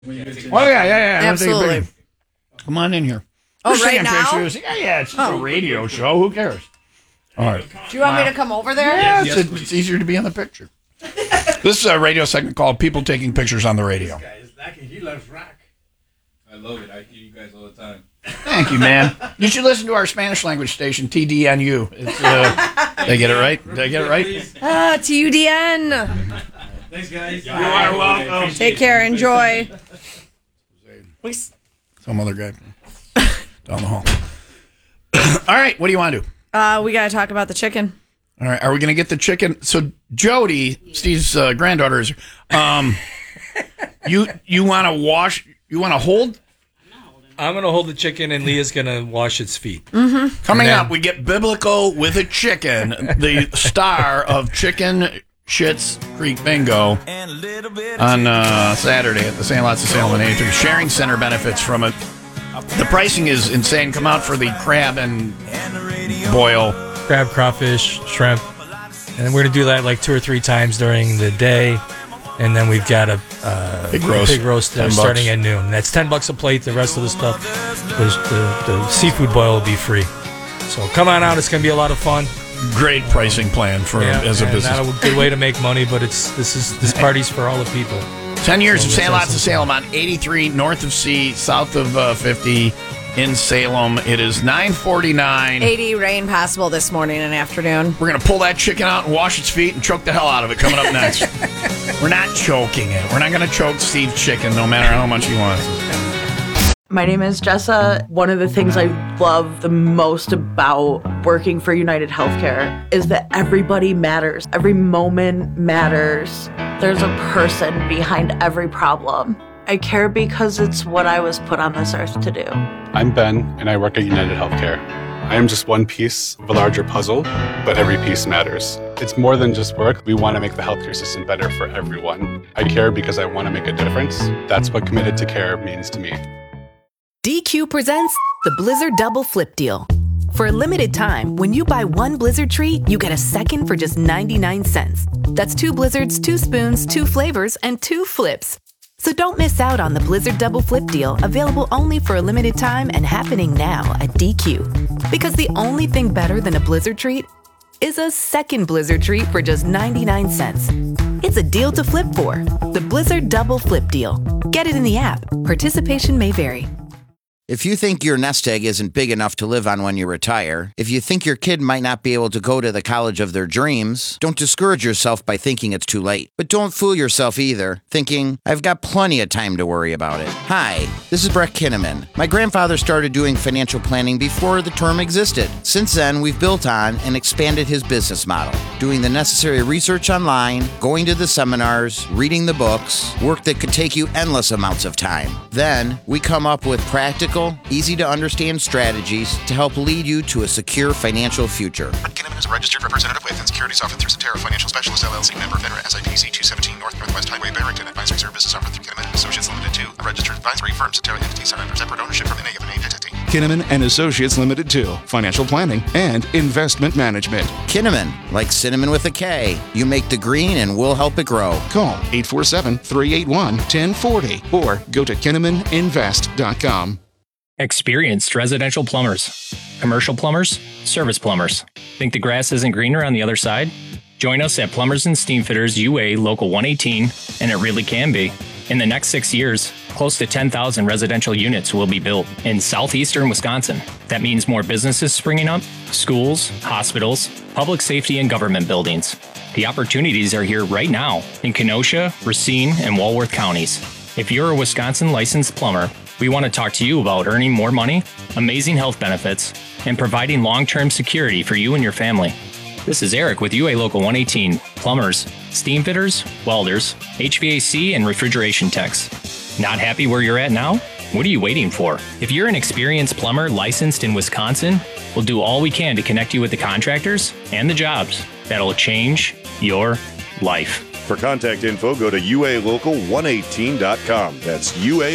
Oh, yeah. Absolutely. Come on in here. Oh, We're right taking now? pictures. Yeah, it's just a radio show. Who cares? All right. Do you want me to come over there? Yeah, it's easier to be in the picture. This is a radio segment called People Taking Pictures on the Radio. This guy is lucky. He loves rock. I love it. I hear you guys all the time. Thank you, man. You should listen to our Spanish language station, TDNU. It's, they get it right? Did I get it right? TUDN. Thanks, guys. You are welcome. Take care. Enjoy. Some other guy down the hall. All right, what do you want to do? We got to talk about the chicken. All right, are we going to get the chicken? So Jody, Steve's granddaughter, is. You want to wash? You want to hold? I'm going to hold the chicken, and Leah's going to wash its feet. Mm-hmm. Coming up, we get biblical with a chicken, the star of Chicken Shits Creek Bingo on Saturday at the St. Lots of Salem and 83. Sharing Center benefits from it. The pricing is insane. Come out for the crab and boil. Crab, crawfish, shrimp. And then we're going to do that like 2 or 3 times during the day. And then we've got a pig roast starting at noon. That's $10 a plate. The rest of the stuff, the seafood boil will be free. So come on out. It's going to be a lot of fun. Great pricing plan for as a business. Not a good way to make money, but this party's for all the people. 10 years of St. Lots of Salem on 83 north of C, south of 50 in Salem. It is 9:49. 80 rain possible this morning and afternoon. We're going to pull that chicken out and wash its feet and choke the hell out of it coming up next. We're not choking it. We're not going to choke Steve's chicken no matter how much he wants. My name is Jessa. One of the things I love the most about working for United Healthcare is that everybody matters. Every moment matters. There's a person behind every problem. I care because it's what I was put on this earth to do. I'm Ben, and I work at United Healthcare. I am just one piece of a larger puzzle, but every piece matters. It's more than just work. We want to make the healthcare system better for everyone. I care because I want to make a difference. That's what committed to care means to me. DQ presents the Blizzard Double Flip Deal. For a limited time, when you buy one Blizzard treat, you get a second for just 99 cents. That's 2 Blizzards, 2 spoons, 2 flavors, and 2 flips. So don't miss out on the Blizzard Double Flip Deal, available only for a limited time and happening now at DQ. Because the only thing better than a Blizzard treat is a second Blizzard treat for just 99 cents. It's a deal to flip for. The Blizzard Double Flip Deal. Get it in the app. Participation may vary. If you think your nest egg isn't big enough to live on when you retire, if you think your kid might not be able to go to the college of their dreams, don't discourage yourself by thinking it's too late. But don't fool yourself either, thinking, I've got plenty of time to worry about it. Hi, this is Brett Kinnaman. My grandfather started doing financial planning before the term existed. Since then, we've built on and expanded his business model, doing the necessary research online, going to the seminars, reading the books, work that could take you endless amounts of time. Then, we come up with practical, easy-to-understand strategies to help lead you to a secure financial future. Brett Kinnaman is a registered representative with and securities offered through Cetera Financial Specialist LLC, member FINRA SIPC 217 Northwest Highway, Barrington. Advisory services offered through Kinnaman & Associates Limited 2, a registered advisory firm. Cetera entities are under separate ownership from any of the named entity. Kinnaman & Associates Limited 2, financial planning and investment management. Kinnaman, like cinnamon with a K. You make the green and we'll help it grow. Call 847-381-1040 or go to KinnamanInvest.com. Experienced residential plumbers, commercial plumbers, service plumbers. Think the grass isn't greener on the other side? Join us at Plumbers and Steamfitters UA Local 118, and it really can be. In the next 6 years, close to 10,000 residential units will be built in southeastern Wisconsin. That means more businesses springing up, schools, hospitals, public safety, and government buildings. The opportunities are here right now in Kenosha, Racine, and Walworth counties. If you're a Wisconsin licensed plumber, we want to talk to you about earning more money, amazing health benefits, and providing long-term security for you and your family. This is Eric with UA Local 118, plumbers, steam fitters, welders, HVAC, and refrigeration techs. Not happy where you're at now? What are you waiting for? If you're an experienced plumber licensed in Wisconsin, we'll do all we can to connect you with the contractors and the jobs that'll change your life. For contact info, go to ualocal118.com. That's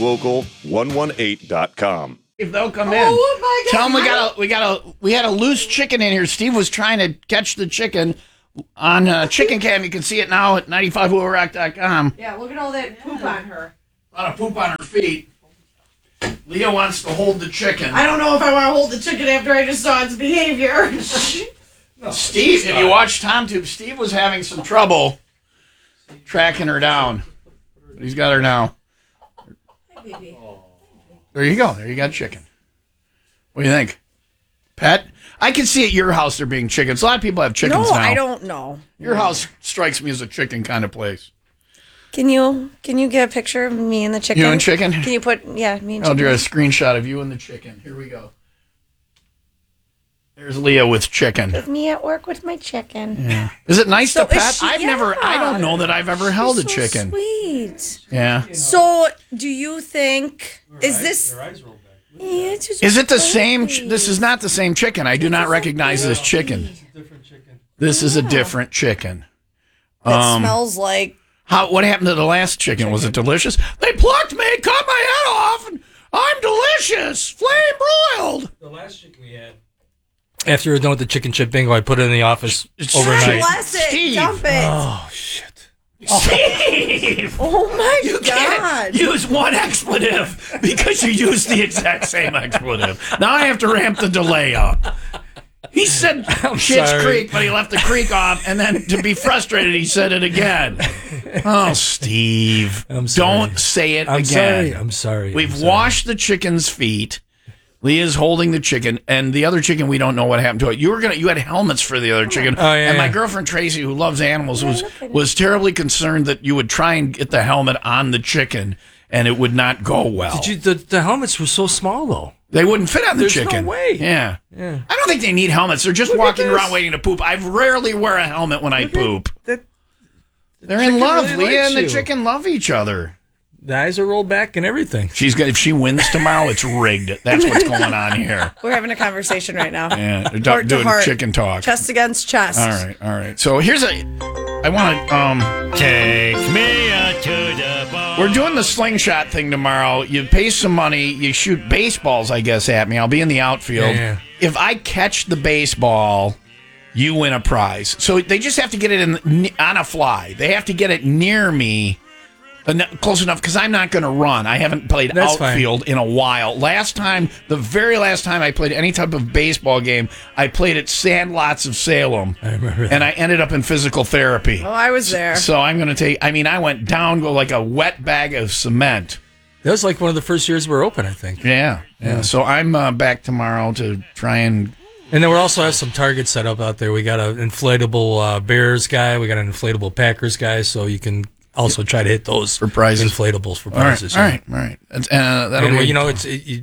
ualocal118.com. If they'll come in, my God. tell them we had a loose chicken in here. Steve was trying to catch the chicken on Chicken Cam. You can see it now at 95wheelrock.com. Yeah, look at all that poop on her. want to poop on her feet. Leah wants to hold the chicken. I don't know if I want to hold the chicken after I just saw its behavior. Steve, if you watch TomTube, Steve was having some trouble tracking her down. But he's got her now. Hi, baby. There you go. There you got chicken. What do you think? Pet? I can see at your house there being chickens. A lot of people have chickens now. No, I don't know. Your house strikes me as a chicken kind of place. Can you get a picture of me and the chicken? You and chicken? Can you put, me and chicken? I'll do a screenshot of you and the chicken. Here we go. There's Leah with chicken. With me at work with my chicken. Yeah. Is it nice to pet? I don't know that I've ever held a so chicken. Sweet. Yeah. So, do you think, is this... Your eyes roll back. Yeah, it's just Is it the same? This is not the same chicken. I do not recognize this chicken. This is a different chicken. It smells like... What happened to the last chicken? Was it delicious? They plucked me, cut my head off, and I'm delicious. Flame broiled. The last chicken we had. After we were done with the chicken chip bingo, I put it in the office overnight. Bless it. Steve. Dump it. Oh, shit. Steve! Oh, my You God. can't use one expletive because you used the exact same expletive. Now I have to ramp the delay up. He said Schitt's sorry. Creek, but he left the creek off, and then to be frustrated, he said it again. Oh, Steve. I'm sorry. Don't say it I'm again. sorry. I'm sorry. We've I'm sorry. washed the chicken's feet. Leah's holding the chicken, and the other chicken, we don't know what happened to it. You had helmets for the other chicken, Oh, yeah, and my yeah. girlfriend Tracy, who loves animals, was terribly concerned that you would try and get the helmet on the chicken, and it would not go well. The helmets were so small, though. They wouldn't fit on the There's chicken. no way. Yeah. Yeah. I don't think they need helmets. They're just Look at walking this. around waiting to poop. I rarely wear a helmet when I poop. That They're in chicken love. really Leah likes and the you. chicken love each other. The eyes are rolled back and everything. If she wins tomorrow, it's rigged. That's what's going on here. We're having a conversation right now. Yeah, they're Heart to doing heart. chicken talk. Chest against chest. All right. So here's I want to Take me to the bar. we're doing the slingshot thing tomorrow. You pay some money, you shoot baseballs, I guess, at me. I'll be in the outfield. Yeah. If I catch the baseball, you win a prize. So they just have to get it on a fly. They have to get it near me. Close enough, because I'm not going to run. I haven't played That's outfield in a while. The very last time I played any type of baseball game, I played at Sandlots of Salem. I remember that. And I ended up in physical therapy. Oh, I was there. So I'm going to I went down like a wet bag of cement. That was like one of the first years we were open, I think. Yeah. So I'm back tomorrow to try and... And then we also have some targets set up out there. We got an inflatable Bears guy. We got an inflatable Packers guy. So you can also try to hit those for prizes. Inflatables for prizes. All right. That'll be... it's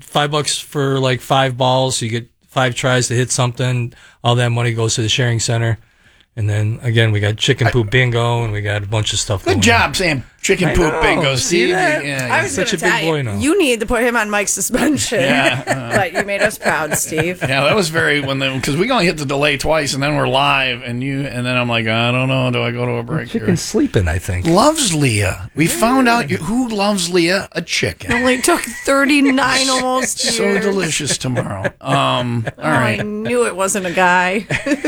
$5 for like 5 balls. So you get 5 tries to hit something. All that money goes to the sharing center. And then, again, we got chicken poop bingo, and we got a bunch of stuff going Good job, Sam. Chicken I poop know. bingo, See Steve. that? Yeah, I was such going a to big boy now. You need to put him on Mike's suspension. Yeah. But you made us proud, Steve. Yeah, that was because we only hit the delay twice, and then we're live, and then I'm like, I don't know, do I go to a break here? Chicken's sleeping, I think. Loves Leah. We found out who loves Leah. A chicken. It only took 39 almost years. So delicious tomorrow. All right. I knew it wasn't a guy.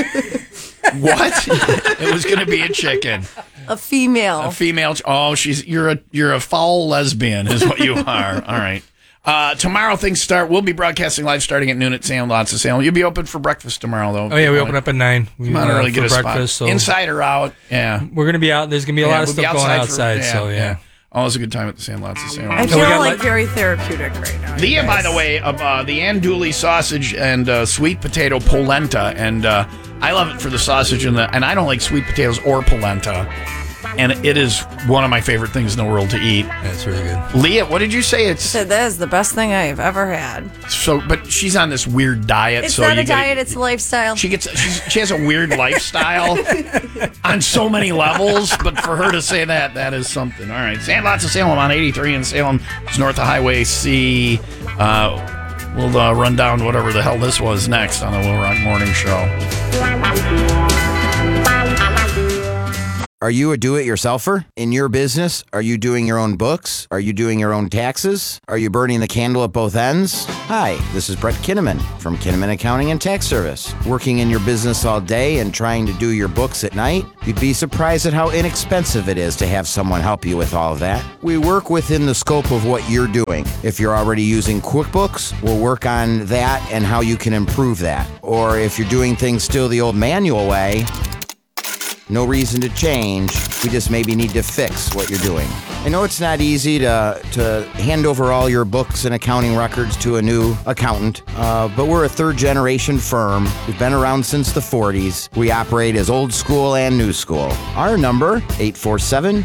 What? It was going to be a chicken. A female. A female. Oh, you're a foul lesbian, is what you are. All right. Tomorrow things start. We'll be broadcasting live starting at noon at Sandlots of Salem. You'll be open for breakfast tomorrow, though. Oh, yeah, we open up at 9. We Come on early, get a breakfast. spot. Inside or out? Yeah. We're going to be out. There's going to be a lot of we'll be stuff going outside. So, yeah. Oh, it's a good time at the Sandlots of Salem. I feel like very therapeutic right now. Leah, by the way, the andouille sausage and sweet potato polenta, and I love it for the sausage and I don't like sweet potatoes or polenta, and it is one of my favorite things in the world to eat. That's really good. Leah, what did you say? I said that is the best thing I've ever had. But she's on this weird diet. It's not a diet; it's a lifestyle. She has a weird lifestyle on so many levels, but for her to say that is something. All right, Sandlots of Salem on 83 in Salem. It's north of Highway C. We'll run down whatever the hell this was next on the Will Rock Morning Show. Are you a do-it-yourselfer? In your business, are you doing your own books? Are you doing your own taxes? Are you burning the candle at both ends? Hi, this is Brett Kinnaman from Kinnaman Accounting and Tax Service. Working in your business all day and trying to do your books at night? You'd be surprised at how inexpensive it is to have someone help you with all of that. We work within the scope of what you're doing. If you're already using QuickBooks, we'll work on that and how you can improve that. Or if you're doing things still the old manual way, no reason to change. We just maybe need to fix what you're doing. I know it's not easy to hand over all your books and accounting records to a new accountant, but we're a third-generation firm. We've been around since the 40s. We operate as old school and new school. Our number, 847